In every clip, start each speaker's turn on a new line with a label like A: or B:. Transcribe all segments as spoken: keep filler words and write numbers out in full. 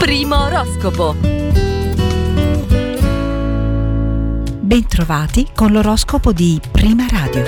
A: Primo oroscopo.
B: Bentrovati con l'oroscopo di Prima Radio.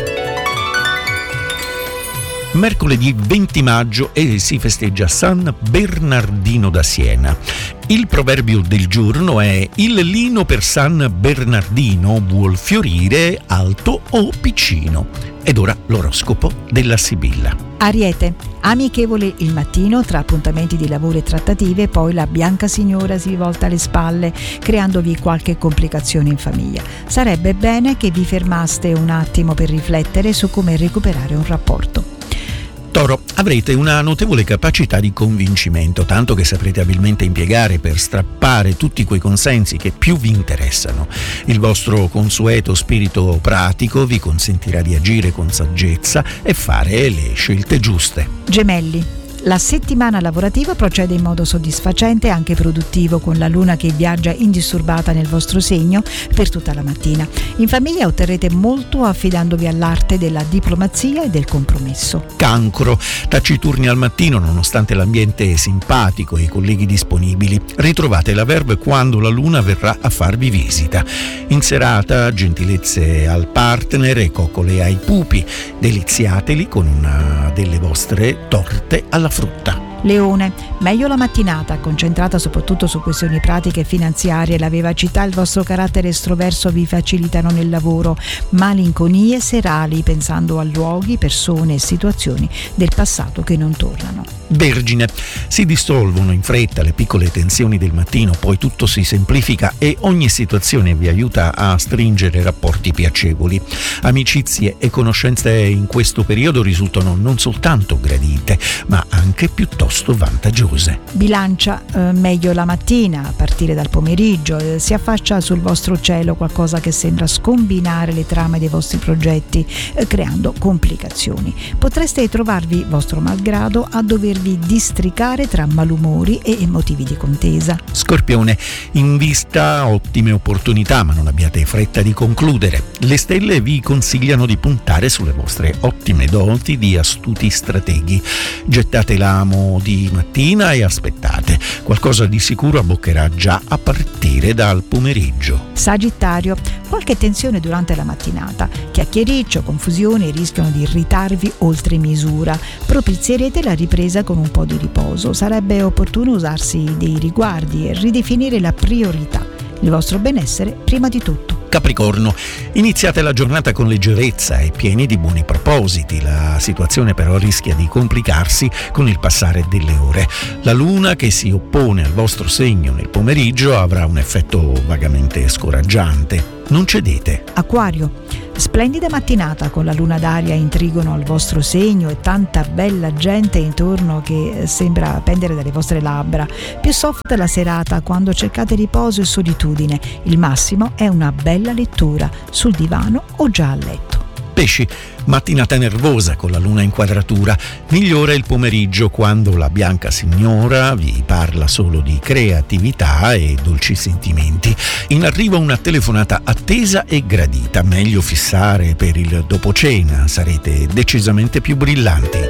C: Mercoledì venti maggio e si festeggia San Bernardino da Siena. Il proverbio del giorno è: il lino per San Bernardino vuol fiorire alto o piccino. Ed ora l'oroscopo della Sibilla.
B: Ariete, amichevole il mattino tra appuntamenti di lavoro e trattative, poi la bianca signora si volta alle spalle creandovi qualche complicazione in famiglia. Sarebbe bene che vi fermaste un attimo per riflettere su come recuperare un rapporto.
C: Toro, avrete una notevole capacità di convincimento, tanto che saprete abilmente impiegare per strappare tutti quei consensi che più vi interessano. Il vostro consueto spirito pratico vi consentirà di agire con saggezza e fare le scelte giuste.
B: Gemelli, la settimana lavorativa procede in modo soddisfacente e anche produttivo, con la luna che viaggia indisturbata nel vostro segno per tutta la mattina. In famiglia otterrete molto affidandovi all'arte della diplomazia e del compromesso.
C: Cancro, taciturni al mattino nonostante l'ambiente simpatico e i colleghi disponibili. Ritrovate la verve quando la luna verrà a farvi visita. In serata, gentilezze al partner e coccole ai pupi. Deliziateli con una delle vostre torte alla frutta.
B: Leone, meglio la mattinata, concentrata soprattutto su questioni pratiche e finanziarie. La vivacità e il vostro carattere estroverso vi facilitano nel lavoro. Malinconie serali, pensando a luoghi, persone e situazioni del passato che non tornano.
C: Vergine, si dissolvono in fretta le piccole tensioni del mattino, poi tutto si semplifica e ogni situazione vi aiuta a stringere rapporti piacevoli. Amicizie e conoscenze in questo periodo risultano non soltanto gradite, ma anche piuttosto vantaggiose.
B: Bilancia, eh, meglio la mattina, a partire dal pomeriggio. Eh, si affaccia sul vostro cielo qualcosa che sembra scombinare le trame dei vostri progetti, eh, creando complicazioni. Potreste trovarvi, vostro malgrado, a dovervi districare tra malumori e motivi di contesa.
C: Scorpione, in vista ottime opportunità, ma non abbiate fretta di concludere. Le stelle vi consigliano di puntare sulle vostre ottime doti di astuti strateghi. Gettate l'amo di mattina e aspettate. Qualcosa di sicuro abboccherà già a partire dal pomeriggio.
B: Sagittario, qualche tensione durante la mattinata. Chiacchiericcio, confusione rischiano di irritarvi oltre misura. Propizierete la ripresa con un po' di riposo. Sarebbe opportuno usarsi dei riguardi e ridefinire la priorità. Il vostro benessere prima di tutto.
C: Capricorno, iniziate la giornata con leggerezza e pieni di buoni propositi. La situazione però rischia di complicarsi con il passare delle ore. La luna che si oppone al vostro segno nel pomeriggio avrà un effetto vagamente scoraggiante. Non cedete.
B: Acquario, splendida mattinata con la luna d'aria in trigono al vostro segno e tanta bella gente intorno che sembra pendere dalle vostre labbra. Più soft la serata quando cercate riposo e solitudine. Il massimo è una bella lettura sul divano o già a letto.
C: Pesci, mattinata nervosa con la luna in quadratura. Migliora il pomeriggio quando la bianca signora vi parla solo di creatività e dolci sentimenti. In arrivo una telefonata attesa e gradita. Meglio fissare per il dopo cena, sarete decisamente più brillanti.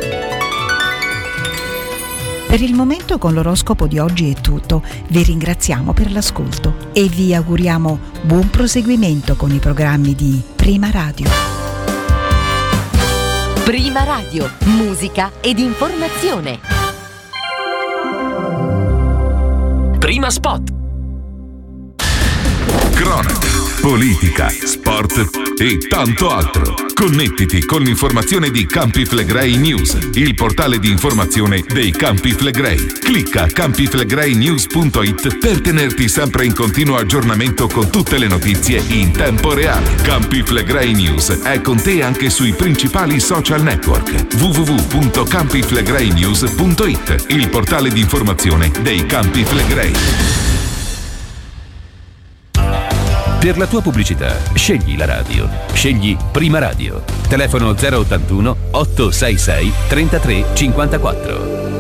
B: Per il momento con l'oroscopo di oggi è tutto. Vi ringraziamo per l'ascolto e vi auguriamo buon proseguimento con i programmi di Prima Radio.
A: Prima Radio, musica ed informazione.
D: Prima Spot.
E: Cronaca, politica, sport e tanto altro. Connettiti con l'informazione di Campi Flegrei News, il portale di informazione dei Campi Flegrei. Clicca campi flegrei news punto it per tenerti sempre in continuo aggiornamento con tutte le notizie in tempo reale. Campi Flegrei News è con te anche sui principali social network. w w w punto campi flegrei news punto it, il portale di informazione dei Campi Flegrei.
D: Per la tua pubblicità, scegli la radio. Scegli Prima Radio. Telefono zero ottantuno otto sei sei trentatré cinquantaquattro.